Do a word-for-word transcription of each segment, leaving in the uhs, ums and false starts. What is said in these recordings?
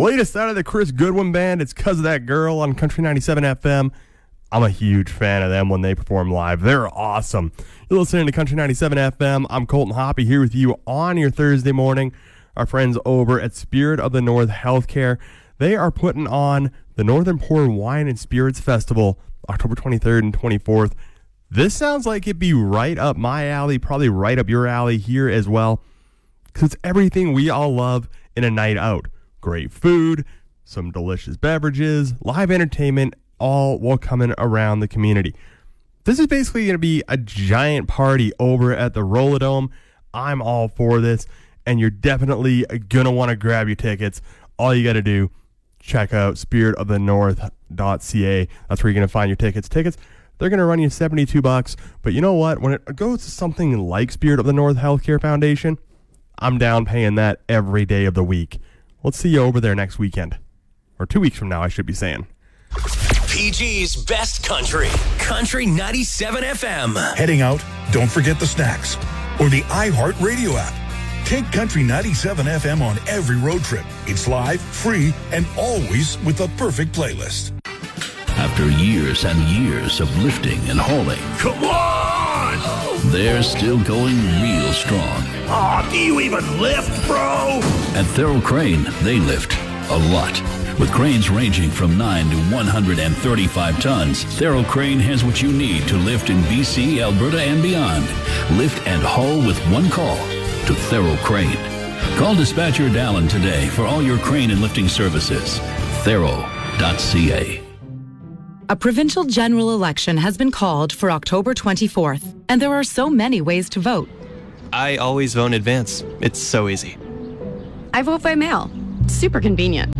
latest out of the Chris Goodwin Band. It's 'Cause of That Girl on Country ninety-seven F M. I'm a huge fan of them when they perform live. They're awesome. You're listening to Country ninety-seven F M. I'm Colton Hoppy here with you on your Thursday morning. Our friends over at Spirit of the North Healthcare, they are putting on the Northern Pour Wine and Spirits Festival October twenty-third and twenty-fourth. This sounds like it'd be right up my alley, probably right up your alley here as well, because it's everything we all love in a night out. Great food, some delicious beverages, live entertainment, all while coming around the community. This is basically going to be a giant party over at the Rolladome. I'm all for this, and you're definitely going to want to grab your tickets. All you got to do, check out spirit of the north dot c a. That's where you're going to find your tickets. Tickets, they're going to run you seventy-two bucks, but you know what? When it goes to something like Spirit of the North Healthcare Foundation, I'm down paying that every day of the week. Let's see you over there next weekend. Or two weeks from now, I should be saying. P G's Best Country. Country ninety-seven F M. Heading out? Don't forget the snacks. Or the iHeartRadio app. Take Country ninety-seven F M on every road trip. It's live, free, and always with the perfect playlist. After years and years of lifting and hauling, Come on! they're still going real strong. Aw, do you even lift, bro? At Thero Crane, they lift a lot. With cranes ranging from nine to one hundred thirty-five tons, Thero Crane has what you need to lift in B C, Alberta, and beyond. Lift and haul with one call to Thero Crane. Call Dispatcher Dallin today for all your crane and lifting services. Thero dot c a. A provincial general election has been called for October twenty-fourth, and there are so many ways to vote. I always vote in advance. It's so easy. I vote by mail. Super convenient.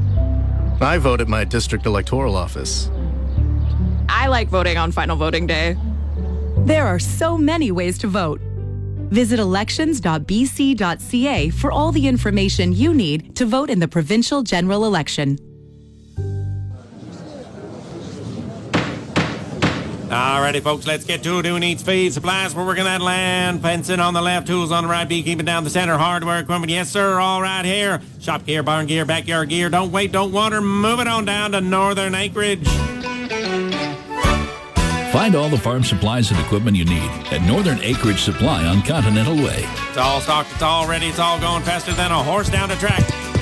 I vote at my district electoral office. I like voting on final voting day. There are so many ways to vote. Visit elections dot b c dot c a for all the information you need to vote in the provincial general election. Alrighty, folks, let's get to it. Who needs feed? Supplies for working that land. Fencing on the left, tools on the right, beekeeping down the center, hardware equipment. Yes, sir, all right here. Shop gear, barn gear, backyard gear. Don't wait, don't wander. Move it on down to Northern Acreage. Find all the farm supplies and equipment you need at Northern Acreage Supply on Continental Way. It's all stocked, it's all ready, it's all going faster than a horse down the track.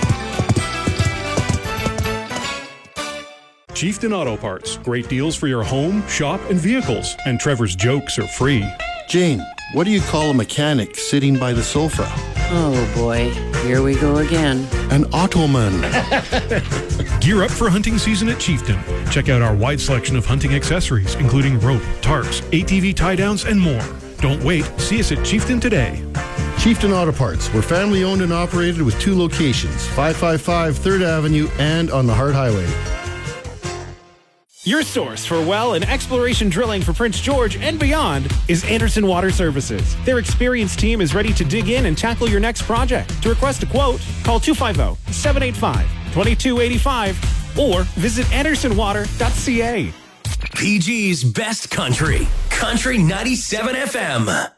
Chieftain Auto Parts. Great deals for your home, shop, and vehicles. And Trevor's jokes are free. Jane, what do you call a mechanic sitting by the sofa? Oh boy, here we go again. An Ottoman. Gear up for hunting season at Chieftain. Check out our wide selection of hunting accessories, including rope, tarps, A T V tie-downs, and more. Don't wait. See us at Chieftain today. Chieftain Auto Parts. We're family owned and operated with two locations, five five five third Avenue and on the Hart Highway. Your source for well and exploration drilling for Prince George and beyond is Anderson Water Services. Their experienced team is ready to dig in and tackle your next project. To request a quote, call two five zero, seven eight five, two two eight five or visit anderson water dot c a. P G's Best Country. Country ninety-seven F M.